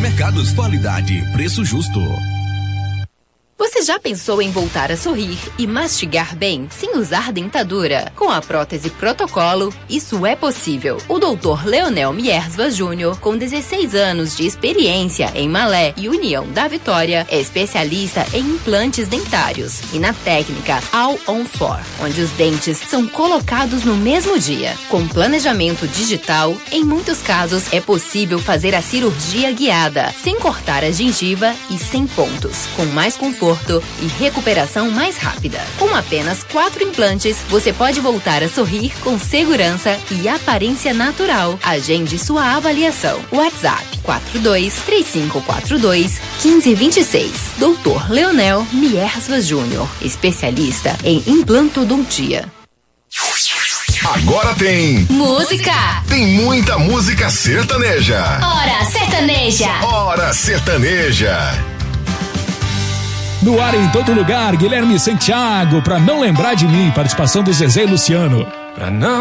Supermercados, qualidade, preço justo. Você já pensou em voltar a sorrir e mastigar bem sem usar dentadura? Com a prótese Protocolo, isso é possível. O Dr. Leonel Miersva Júnior, com 16 anos de experiência em Malé e União da Vitória, é especialista em implantes dentários e na técnica All on 4, onde os dentes são colocados no mesmo dia. Com planejamento digital, em muitos casos é possível fazer a cirurgia guiada, sem cortar a gengiva e sem pontos, com mais conforto e recuperação mais rápida. Com apenas 4 implantes, você pode voltar a sorrir com segurança e aparência natural. Agende sua avaliação. WhatsApp 42-3542-1526. Dr. Leonel Miersva Júnior, especialista em implantodontia. Agora tem música. Tem muita música sertaneja. Hora sertaneja. Hora sertaneja. No ar em todo lugar, Guilherme Santiago, pra não lembrar de mim, participação do Zezé e Luciano. Pra não